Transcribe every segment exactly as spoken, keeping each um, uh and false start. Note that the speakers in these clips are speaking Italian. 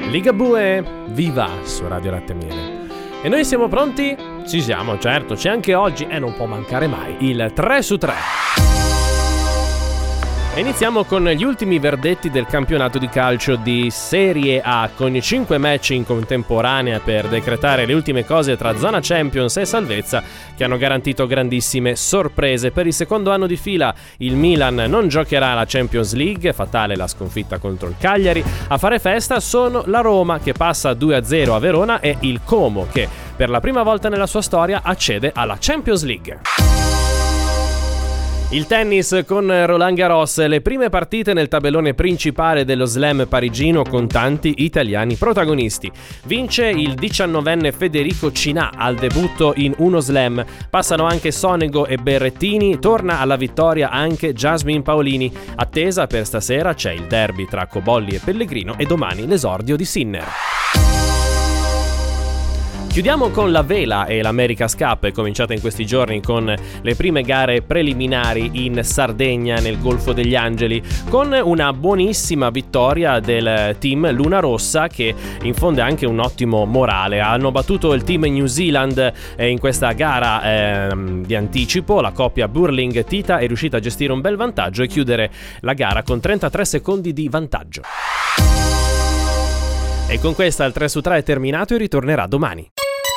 Ligabue, viva su Radio Latte e Miele. E noi siamo pronti? Ci siamo, certo, c'è anche oggi, e non può mancare mai, il tre su tre. E iniziamo con gli ultimi verdetti del campionato di calcio di Serie A, con i cinque match in contemporanea per decretare le ultime cose tra zona Champions e salvezza, che hanno garantito grandissime sorprese. Per il secondo anno di fila il Milan non giocherà la Champions League, fatale la sconfitta contro il Cagliari. A fare festa sono la Roma, che passa due a zero a Verona, e il Como, che per la prima volta nella sua storia accede alla Champions League. Il tennis con Roland Garros, le prime partite nel tabellone principale dello slam parigino con tanti italiani protagonisti. Vince il diciannovenne Federico Cinà al debutto in uno slam. Passano anche Sonego e Berrettini, torna alla vittoria anche Jasmine Paolini. Attesa per stasera c'è il derby tra Cobolli e Pellegrino e domani l'esordio di Sinner. Chiudiamo con la vela e l'America's Cup, è cominciata in questi giorni con le prime gare preliminari in Sardegna nel Golfo degli Angeli, con una buonissima vittoria del team Luna Rossa, che infonde anche un ottimo morale. Hanno battuto il team New Zealand eh, in questa gara eh, di anticipo. La coppia Burling-Tita è riuscita a gestire un bel vantaggio e chiudere la gara con trentatré secondi di vantaggio. E con questa il tre su tre è terminato e ritornerà domani.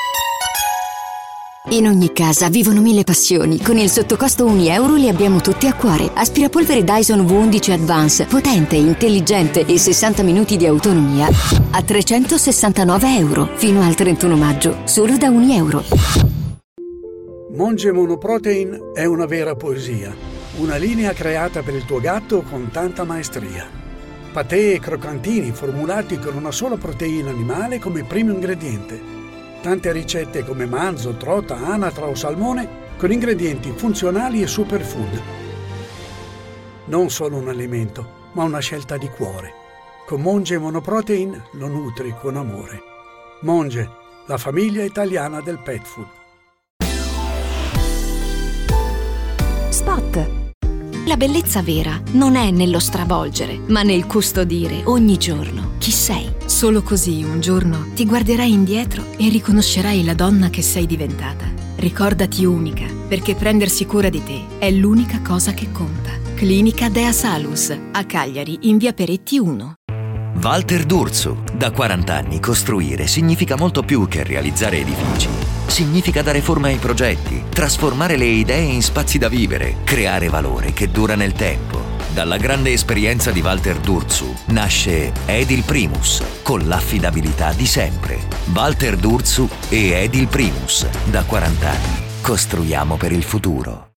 In ogni casa vivono mille passioni. Con il sottocosto un euro li abbiamo tutti a cuore. Aspirapolvere Dyson V undici Advance, potente, intelligente e sessanta minuti di autonomia a trecentosessantanove euro. Fino al trentuno maggio, solo da un euro. Monge Monoprotein è una vera poesia. Una linea creata per il tuo gatto con tanta maestria. Patè e croccantini formulati con una sola proteina animale come primo ingrediente. Tante ricette come manzo, trota, anatra o salmone con ingredienti funzionali e superfood. Non solo un alimento, ma una scelta di cuore. Con Monge Monoprotein lo nutri con amore. Monge, la famiglia italiana del pet food. Spot. La bellezza vera non è nello stravolgere, ma nel custodire ogni giorno chi sei. Solo così un giorno ti guarderai indietro e riconoscerai la donna che sei diventata. Ricordati unica, perché prendersi cura di te è l'unica cosa che conta. Clinica Dea Salus, a Cagliari, in via Peretti uno. Walter D'Urso. Da quaranta anni costruire significa molto più che realizzare edifici. Significa dare forma ai progetti, trasformare le idee in spazi da vivere, creare valore che dura nel tempo. Dalla grande esperienza di Walter D'Urso nasce Edil Primus, con l'affidabilità di sempre. Walter D'Urso e Edil Primus. Da quaranta anni costruiamo per il futuro.